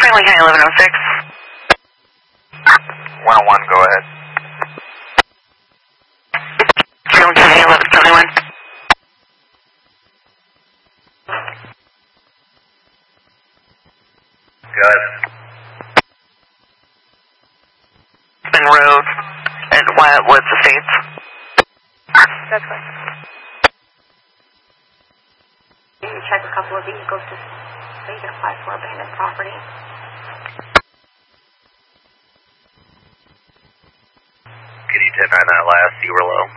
Franklin County 1106. 101, go ahead. Franklin County 1171. Go ahead. Spin Road at Wyatt Woods Estates. That's right. You check a couple of vehicles to so you can apply for abandoned property. Kitty 1099 last, you were low.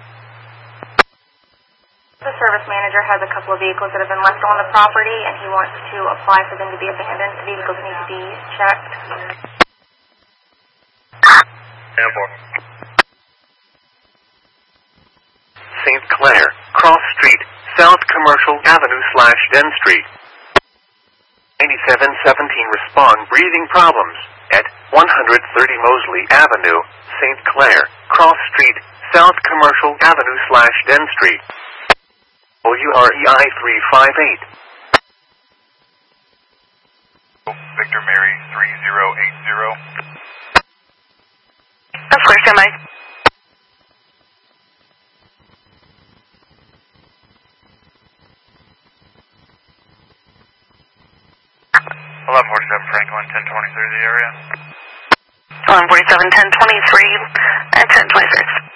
The service manager has a couple of vehicles that have been left on the property, and he wants to apply for them to be abandoned. The vehicles need to be checked. 10-4. St. Clair, Cross Street, South Commercial Avenue/Den Street. 9717 respond breathing problems at 130 Mosley Avenue, St. Clair, Cross Street, South Commercial Avenue/Den Street. WREI 358. Victor Mary 3080. That's clear, stand by. 1147 Franklin, 1023 the area. 1147, 1023, and 1026.